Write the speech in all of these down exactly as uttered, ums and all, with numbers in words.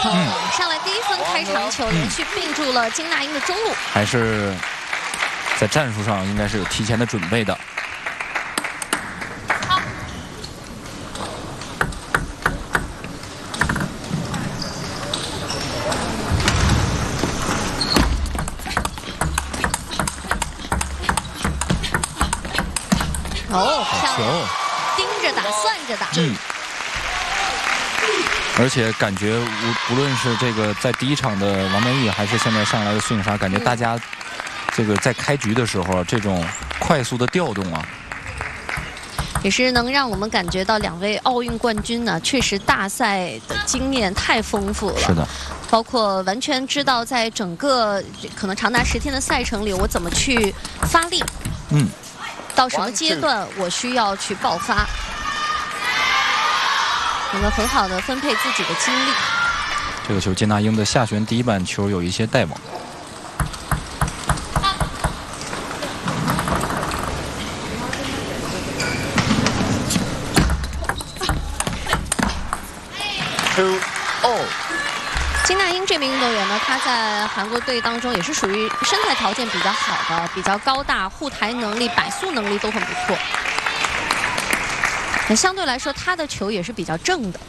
嗯，上来第一分开场球，连续并住了金娜英的中路， 还是在战术上应该是有提前的准备的。 哦，漂亮！盯着打，算着打。 嗯。而且感觉无无论是这个在第一场的王曼玉，还是现在上来的孙颖莎，感觉大家这个在开局的时候这种快速的调动啊， 也是能让我们感觉到两位奥运冠军呢，确实大赛的经验太丰富了。 是的。 包括完全知道在整个可能长达十天的赛程里，我怎么去发力。 嗯。 到什么阶段我需要去爆发，能够很好的分配自己的精力。 这个球，金娜英的下旋第一板球有一些带网。 two all。 金娜英这名运动员呢，她在韩国队当中也是属于身材条件比较好的，比较高大，护台能力、摆速能力都很不错。那相对来说，她的球也是比较正的。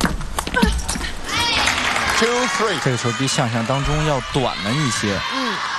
two three。 这个球比想象当中要短了一些。 嗯。